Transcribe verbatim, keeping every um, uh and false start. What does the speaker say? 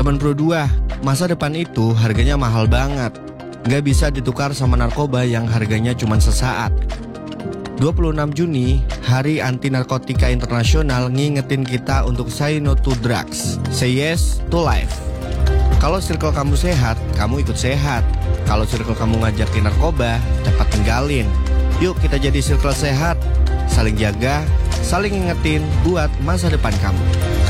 Teman Pro dua, masa depan itu harganya mahal banget. Gak bisa ditukar sama narkoba yang harganya cuma sesaat. dua puluh enam Juni, Hari Anti Narkotika Internasional, ngingetin kita untuk say no to drugs, say yes to life. Kalau circle kamu sehat, kamu ikut sehat. Kalau circle kamu ngajakin narkoba, cepat tinggalin. Yuk kita jadi circle sehat, saling jaga, saling ingetin buat masa depan kamu.